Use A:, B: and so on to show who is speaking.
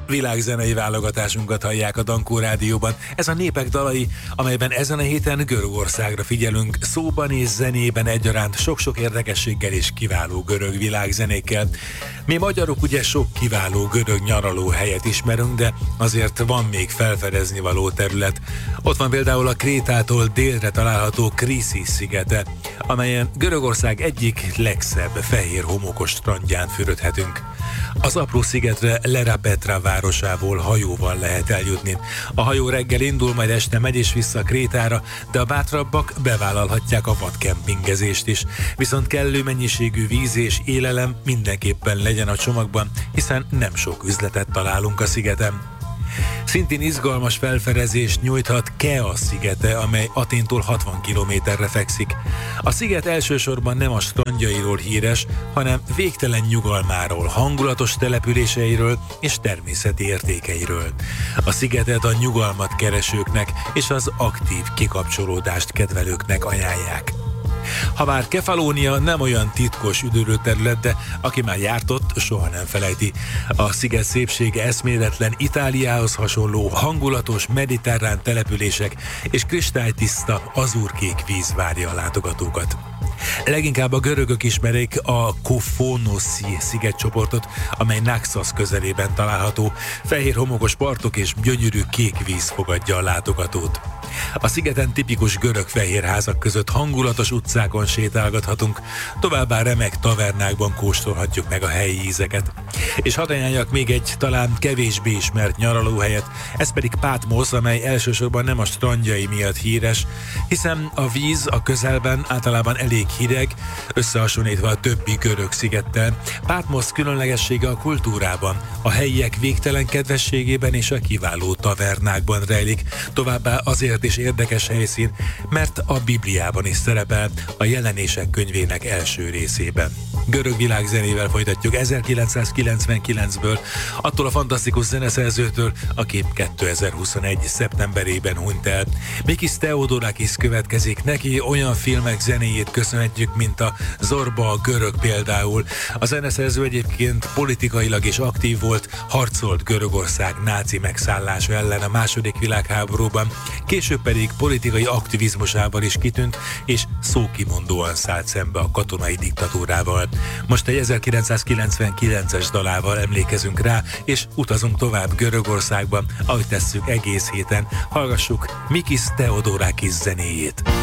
A: Világzenei válogatásunkat hallják a Dankó Rádióban. Ez a Népek dalai, amelyben ezen a héten Görögországra figyelünk, szóban és zenében egyaránt sok-sok érdekességgel és kiváló görög világzenékkel. Mi magyarok ugye sok kiváló görög nyaraló helyet ismerünk, de azért van még felfedezni való terület. Ott van például a Krétától délre található Kriszi szigete, amelyen Görögország egyik legszebb fehér homokos strandján fürödhetünk. Az apró szigetre Lerapetra városából hajóval lehet eljutni. A hajó reggel indul, majd este megy és vissza Krétára, de a bátrabbak bevállalhatják a vadkempingezést is. Viszont kellő mennyiségű víz és élelem mindenképpen legyen a csomagban, hiszen nem sok üzletet találunk a szigeten. Szintén izgalmas felfedezést nyújthat Kea szigete, amely Athéntól 60 kilométerre fekszik. A sziget elsősorban nem a strandjairól híres, hanem végtelen nyugalmáról, hangulatos településeiről és természeti értékeiről. A szigetet a nyugalmat keresőknek és az aktív kikapcsolódást kedvelőknek ajánlják. Habár Kefalónia nem olyan titkos üdülőterület, de aki már járt ott, soha nem felejti. A sziget szépsége eszméletlen, Itáliához hasonló, hangulatos, mediterrán települések és kristálytiszta, azurkék víz várja a látogatókat. Leginkább a görögök ismerik a Kofonoszi szigetcsoportot, amely Naxos közelében található. Fehér homokos partok és gyönyörű kék víz fogadja a látogatót. A szigeten tipikus görög fehérházak között hangulatos utcákon sétálgathatunk, továbbá remek tavernákban kóstolhatjuk meg a helyi ízeket. És hadd ajánljak még egy talán kevésbé ismert nyaralóhelyet, ez pedig Patmos, amely elsősorban nem a strandjai miatt híres, hiszen a víz a közelben általában elég hideg, összehasonlítva a többi görög szigettel. Patmos különlegessége a kultúrában, a helyiek végtelen kedvességében és a kiváló tavernákban rejlik, továbbá azért is érdekes helyszín, mert a Bibliában is szerepel, a Jelenések könyvének első részében. Görög világzenével folytatjuk 1999-ből, attól a fantasztikus zeneszerzőtől, aki 2021. szeptemberében hunyt el. Mikis Theodorakis következik, neki olyan filmek zenéjét köszönhetjük, mint a Zorba a görög például. A zeneszerző egyébként politikailag is aktív volt, harcolt Görögország náci megszállása ellen a II. Világháborúban, később pedig politikai aktivizmusával is kitűnt, és szókimondóan szállt szembe a katonai diktatúrával. Most egy 1999-es dalával emlékezünk rá, és utazunk tovább Görögországban, ahogy tesszük egész héten. Hallgassuk Mikis Theodorakis zenéjét.